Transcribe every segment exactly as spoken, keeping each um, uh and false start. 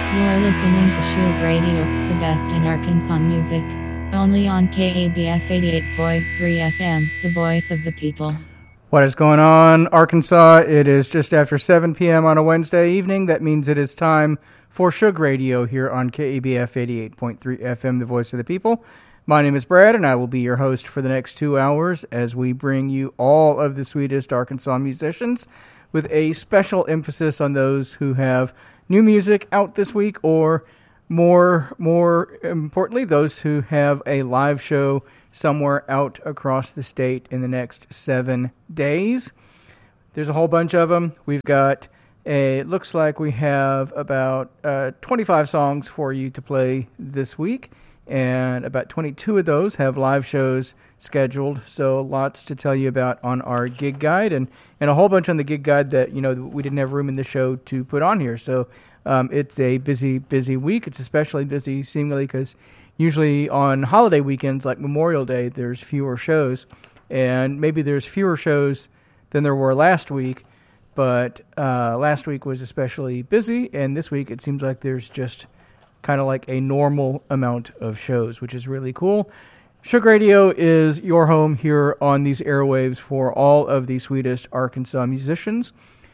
You're listening to Shug Radio, the best in Arkansas music. Only on K A B F eighty-eight point three F M, the voice of the people. What is going on, Arkansas? It is just after seven p.m. on a Wednesday evening. That means it is time for Shug Radio here on K A B F eighty-eight point three F M, the voice of the people. My name is Brad, and I will be your host for the next two hours as we bring you all of the sweetest Arkansas musicians with a special emphasis on those who have new music out this week, or more more importantly, those who have a live show somewhere out across the state in the next seven days. There's a whole bunch of them. We've got a, it looks like we have about uh, twenty-five songs for you to play this week, and about twenty-two of those have live shows scheduled, so lots to tell you about on our gig guide, and, and a whole bunch on the gig guide that, you know, we didn't have room in the show to put on here. So um, it's a busy, busy week. It's especially busy, seemingly, because usually on holiday weekends like Memorial Day, there's fewer shows, and maybe there's fewer shows than there were last week, but uh, last week was especially busy, and this week it seems like there's just kind of like a normal amount of shows, which is really cool. Shug Radio is your home here on these airwaves for all of the sweetest Arkansas musicians.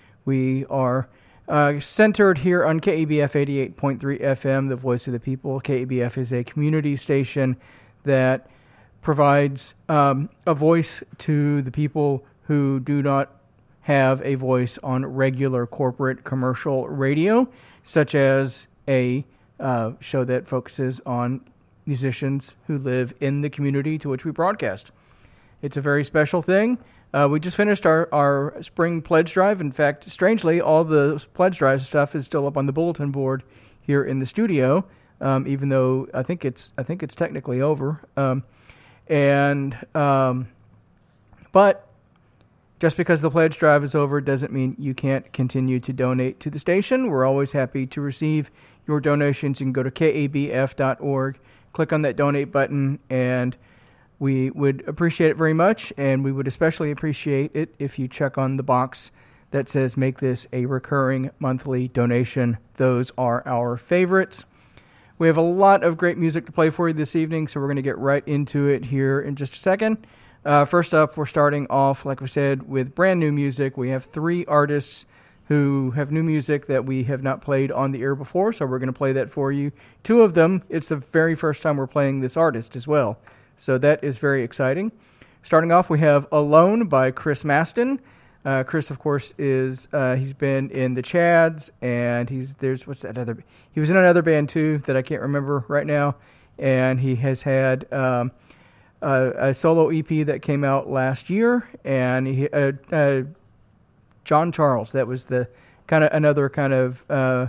We are uh, centered here on K A B F eighty-eight point three F M, the voice of the people. K A B F is a community station that provides um, a voice to the people who do not have a voice on regular corporate commercial radio, such as a uh, show that focuses on musicians who live in the community to which we broadcast. It's a very special thing. Uh, we just finished our, our spring pledge drive. In fact, strangely, all the pledge drive stuff is still up on the bulletin board here in the studio, um, even though I think it's I think it's technically over. Um, and um, but just because the pledge drive is over doesn't mean you can't continue to donate to the station. We're always happy to receive your donations. You can go to K A B F dot org, click on that donate button, and we would appreciate it very much, and we would especially appreciate it if you check on the box that says make this a recurring monthly donation. Those are our favorites. We have a lot of great music to play for you this evening, so we're going to get right into it here in just a second. Uh, first up, we're starting off, like we said, with brand new music. We have three artists who have new music that we have not played on the air before, so we're going to play that for you. Two of them, it's the very first time we're playing this artist as well, so that is very exciting. Starting off, we have Alone by Chris Maston. Uh, Chris, of course, is uh, he's been in the Chads, and he's there's what's that other? He was in another band too that I can't remember right now, and he has had um, a, a solo E P that came out last year, and he. Uh, uh, John Charles, that was the kind of another kind of uh,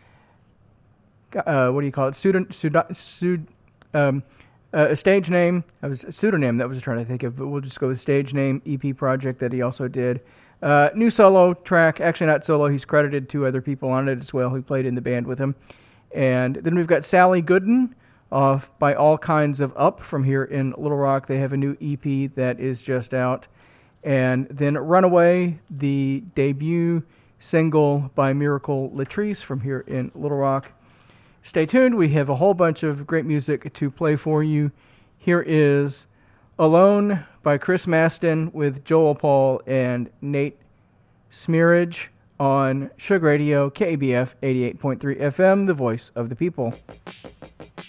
uh, what do you call it? Pseudo, pseudo, pseudo, um, uh, a stage name. I was a pseudonym that I was trying to think of, but we'll just go with stage name E P project that he also did. Uh, new solo track, actually not solo. He's credited two other people on it as well who played in the band with him. And then we've got Sally Gooden off by All Kinds of Up from here in Little Rock. They have a new E P that is just out. And then Runaway, the debut single by Miracle Latrice from here in Little Rock. Stay tuned. We have a whole bunch of great music to play for you. Here is Alone by Chris Maston with Joel Paul and Nate Smearage on Shug Radio, K A B F eighty-eight point three F M, the voice of the people.